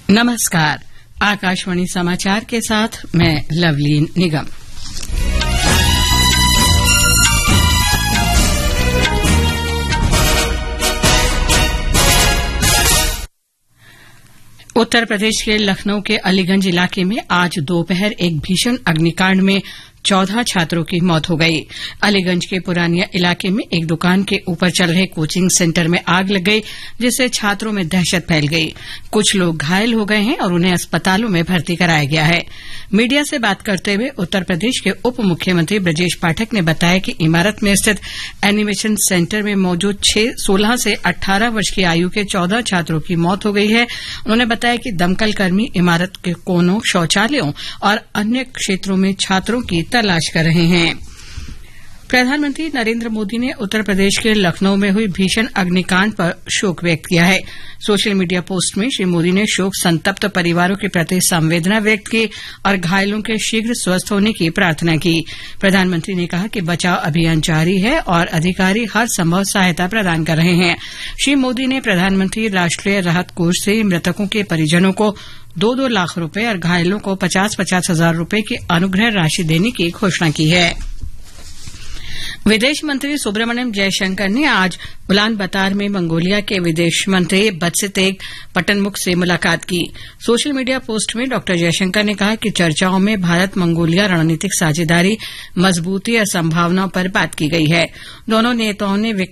नमस्कार। आकाशवाणी समाचार के साथ मैं लवलीन निगम। उत्तर प्रदेश के लखनऊ के अलीगंज इलाके में आज दोपहर एक भीषण अग्निकांड में 14 छात्रों की मौत हो गई। अलीगंज के पुरानिया इलाके में एक दुकान के ऊपर चल रहे कोचिंग सेंटर में आग लग गई, जिससे छात्रों में दहशत फैल गई। कुछ लोग घायल हो गए हैं और उन्हें अस्पतालों में भर्ती कराया गया है। मीडिया से बात करते हुए उत्तर प्रदेश के उप मुख्यमंत्री ब्रजेश पाठक ने बताया कि इमारत में स्थित एनिमेशन सेंटर में मौजूद 16 से 18 वर्ष की आयु के 14 छात्रों की मौत हो गई है। उन्होंने बताया कि दमकल कर्मी इमारत के कोनों, शौचालयों और अन्य क्षेत्रों में छात्रों की तलाश कर रहे हैं। प्रधानमंत्री नरेंद्र मोदी ने उत्तर प्रदेश के लखनऊ में हुई भीषण अग्निकांड पर शोक व्यक्त किया है। सोशल मीडिया पोस्ट में श्री मोदी ने शोक संतप्त परिवारों के प्रति संवेदना व्यक्त की और घायलों के शीघ्र स्वस्थ होने की प्रार्थना की। प्रधानमंत्री ने कहा कि बचाव अभियान जारी है और अधिकारी हर संभव सहायता प्रदान कर रहे हैं। श्री मोदी ने प्रधानमंत्री राष्ट्रीय राहत कोष से मृतकों के परिजनों को 2-2 लाख रुपए और घायलों को 50-50 हजार रुपए की अनुग्रह राशि देने की घोषणा की है। विदेश मंत्री सुब्रमण्यम जयशंकर ने आज उलानबतार में मंगोलिया के विदेश मंत्री बत्सितेग पटनमुक से मुलाकात की। सोशल मीडिया पोस्ट में डॉ जयशंकर ने कहा कि चर्चाओं में भारत मंगोलिया रणनीतिक साझेदारी, मजबूती और संभावनाओं पर बात की गई है। दोनों नेताओं ने